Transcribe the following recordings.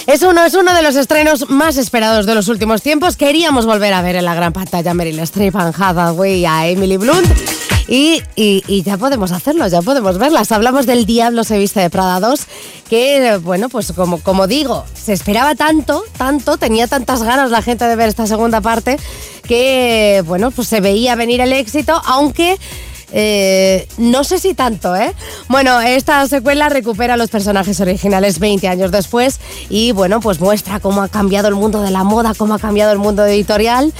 Es uno de los estrenos más esperados de los últimos tiempos. Queríamos volver a ver en la gran pantalla a Meryl Streep, Anne Hathaway y a Emily Blunt. Y ya podemos hacerlo, ya podemos verlas. Hablamos del Diablo se viste de Prada 2, que, bueno, pues como digo, se esperaba tanto, tenía tantas ganas la gente de ver esta segunda parte, que, bueno, pues se veía venir el éxito, aunque... no sé si tanto, ¿eh? Bueno, esta secuela recupera los personajes originales 20 años después y, bueno, pues muestra cómo ha cambiado el mundo de la moda, cómo ha cambiado el mundo editorial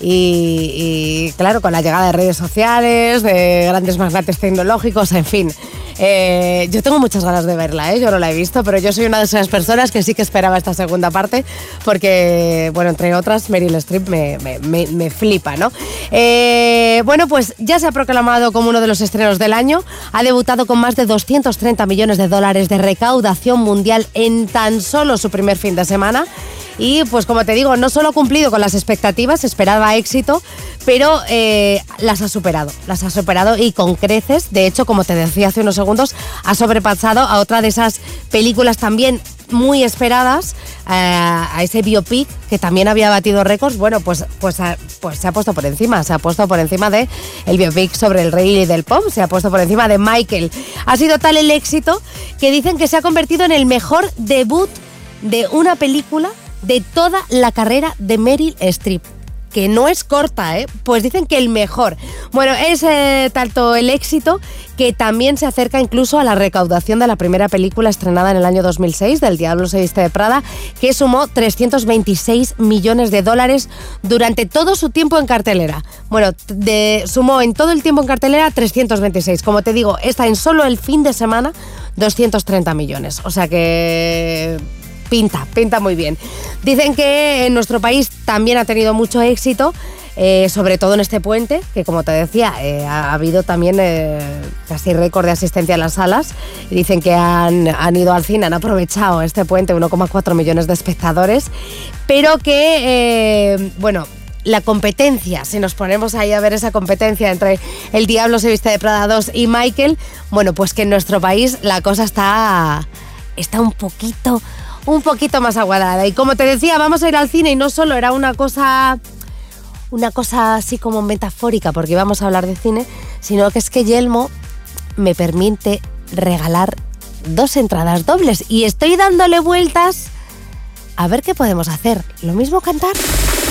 y claro, con la llegada de redes sociales, de grandes magnates tecnológicos, en fin. Yo tengo muchas ganas de verla, yo no la he visto, pero yo soy una de esas personas que sí que esperaba esta segunda parte porque, bueno, entre otras, Meryl Streep me flipa, ¿no? Bueno, pues ya se ha proclamado como uno de los estrenos del año, ha debutado con más de 230 millones de dólares de recaudación mundial en tan solo su primer fin de semana. Y pues como te digo, no solo ha cumplido con las expectativas, esperaba éxito, pero las ha superado y con creces. De hecho, como te decía hace unos segundos, ha sobrepasado a otra de esas películas también muy esperadas, a ese biopic que también había batido récords. Bueno, pues se ha puesto por encima, de el biopic sobre el rey del pop, se ha puesto por encima de Michael. Ha sido tal el éxito que dicen que se ha convertido en el mejor debut de una película de toda la carrera de Meryl Streep, que no es corta, pues dicen que el mejor. Bueno, es tanto el éxito que también se acerca incluso a la recaudación de la primera película estrenada en el año 2006, del Diablo se viste de Prada, que sumó 326 millones de dólares durante todo su tiempo en cartelera. Bueno, sumó en todo el tiempo en cartelera 326. Como te digo, esta en solo el fin de semana, 230 millones. O sea que... Pinta muy bien. Dicen que en nuestro país también ha tenido mucho éxito, sobre todo en este puente, que como te decía, ha habido también casi récord de asistencia a las salas. Y dicen que han ido al cine, han aprovechado este puente, 1,4 millones de espectadores, pero que, bueno... La competencia, si nos ponemos ahí a ver esa competencia entre El Diablo se viste de Prada 2 y Michael, bueno, pues que en nuestro país la cosa está un poquito más aguardada. Y como te decía, vamos a ir al cine y no solo era una cosa así como metafórica, porque íbamos a hablar de cine, sino que es que Yelmo me permite regalar 2 entradas dobles y estoy dándole vueltas a ver qué podemos hacer. ¿Lo mismo cantar?